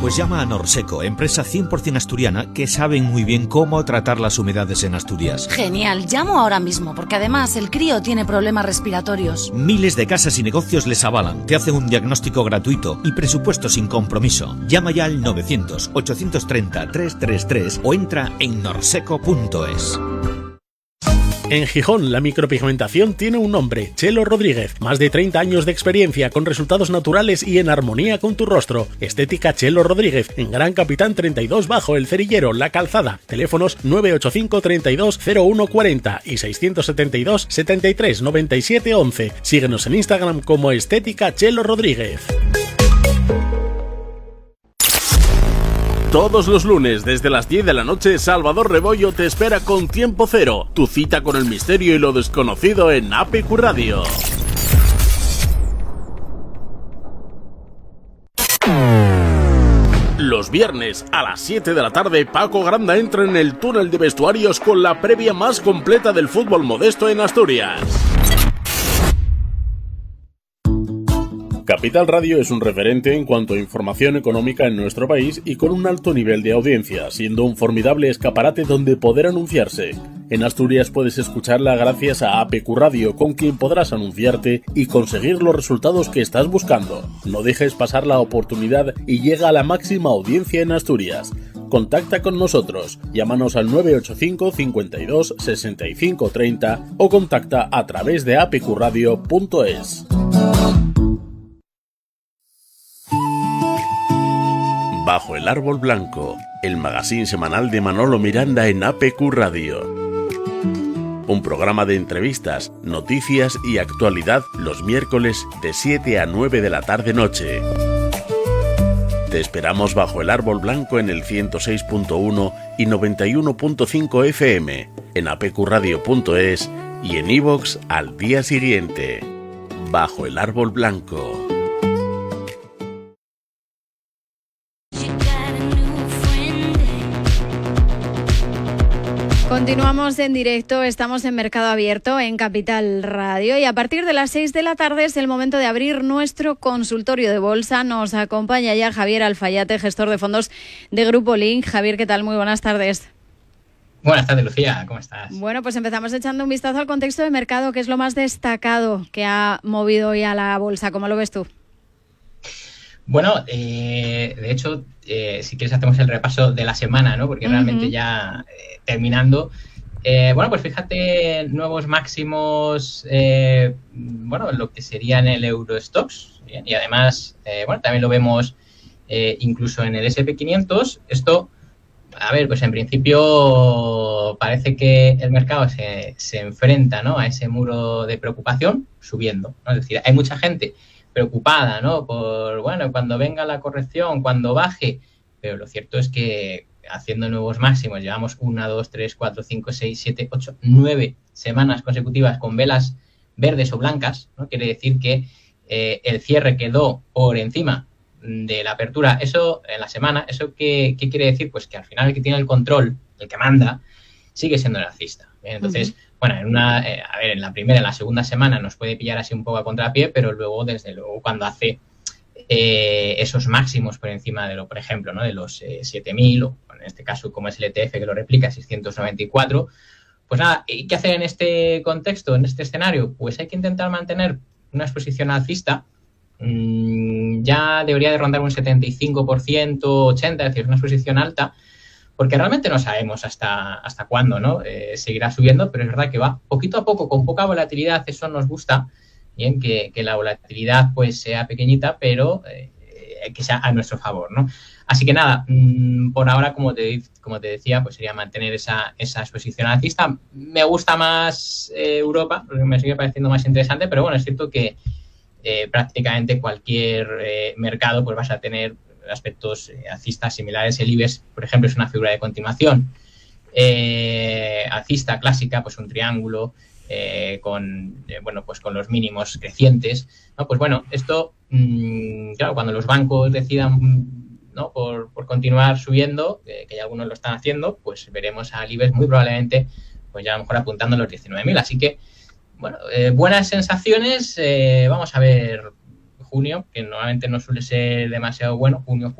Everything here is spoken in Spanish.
Pues llama a Norseco, empresa 100% asturiana que saben muy bien cómo tratar las humedades en Asturias. Genial, llamo ahora mismo, porque además el crío tiene problemas respiratorios. Miles de casas y negocios les avalan, te hacen un diagnóstico gratuito y presupuesto sin compromiso. Llama ya al 900-830-333 o entra en norseco.es. En Gijón, la micropigmentación tiene un nombre, Chelo Rodríguez. Más de 30 años de experiencia con resultados naturales y en armonía con tu rostro. Estética Chelo Rodríguez, en Gran Capitán 32 bajo El Cerillero, La Calzada. Teléfonos 985 32 0140 y 672 73 97 11. Síguenos en Instagram como Estética Chelo Rodríguez. Todos los lunes desde las 10 de la noche, Salvador Rebollo te espera con Tiempo Cero, tu cita con el misterio y lo desconocido en APQ Radio. Los viernes a las 7 de la tarde, Paco Granda entra en el túnel de vestuarios con la previa más completa del fútbol modesto en Asturias. Capital Radio es un referente en cuanto a información económica en nuestro país y con un alto nivel de audiencia, siendo un formidable escaparate donde poder anunciarse. En Asturias puedes escucharla gracias a APQ Radio, con quien podrás anunciarte y conseguir los resultados que estás buscando. No dejes pasar la oportunidad y llega a la máxima audiencia en Asturias. Contacta con nosotros, llámanos al 985 52 65 30 o contacta a través de apqradio.es. Bajo el árbol blanco, el magazín semanal de Manolo Miranda en APQ Radio. Un programa de entrevistas, noticias y actualidad los miércoles de 7 a 9 de la tarde-noche. Te esperamos bajo el árbol blanco en el 106.1 y 91.5 FM, en apqradio.es y en iVoox al día siguiente. Bajo el árbol blanco. Continuamos en directo, estamos en Mercado Abierto en Capital Radio y a partir de las 6 de la tarde es el momento de abrir nuestro consultorio de bolsa. Nos acompaña ya Javier Alfayate, gestor de fondos de Grupo Link. Javier, ¿qué tal? Muy buenas tardes. Buenas tardes, Lucía, ¿cómo estás? Bueno, pues empezamos echando un vistazo al contexto de mercado, que es lo más destacado que ha movido hoy a la bolsa. ¿Cómo lo ves tú? Bueno, de hecho, si quieres hacemos el repaso de la semana, ¿no? Porque realmente ya terminando. Bueno, pues fíjate, nuevos máximos, bueno, lo que sería en el Eurostoxx, ¿bien? Y además, bueno, también lo vemos incluso en el S&P 500. Esto, a ver, pues en principio parece que el mercado se enfrenta, ¿no?, a ese muro de preocupación subiendo, ¿no? Es decir, hay mucha gente preocupada, ¿no?, por, bueno, cuando venga la corrección, cuando baje, pero lo cierto es que haciendo nuevos máximos, llevamos 1, 2, 3, 4, 5, 6, 7, 8, 9 semanas consecutivas con velas verdes o blancas, ¿no? Quiere decir que el cierre quedó por encima de la apertura. Eso en la semana, ¿eso qué quiere decir? Pues que al final el que tiene el control, el que manda, sigue siendo el alcista. Entonces, bueno, a ver, en la primera, en la segunda semana nos puede pillar así un poco a contrapié, pero luego, desde luego, cuando hace esos máximos por encima de lo, por ejemplo, ¿no?, de los 7.000, o en este caso, como es el ETF que lo replica, 694, pues nada, ¿qué hacer en este contexto, en este escenario? Pues hay que intentar mantener una exposición alcista. Ya debería de rondar un 75%, 80%, es decir, una exposición alta, porque realmente no sabemos hasta cuándo, ¿no? Seguirá subiendo, pero es verdad que va poquito a poco, con poca volatilidad. Eso nos gusta, bien, que la volatilidad pues sea pequeñita, pero que sea a nuestro favor, ¿no? Así que nada, por ahora, como te decía, pues sería mantener esa exposición alcista. Me gusta más Europa, porque me sigue pareciendo más interesante, pero bueno, es cierto que prácticamente cualquier mercado pues vas a tener aspectos alcistas similares. El IBEX, por ejemplo, es una figura de continuación alcista clásica, pues un triángulo con los mínimos crecientes, ¿no? Pues bueno, esto, claro, cuando los bancos decidan, ¿no?, por continuar subiendo, que ya algunos lo están haciendo, pues veremos al IBEX muy probablemente pues ya a lo mejor apuntando a los 19.000. Así que, bueno, buenas sensaciones. Vamos a ver junio, que normalmente no suele ser demasiado bueno, junio,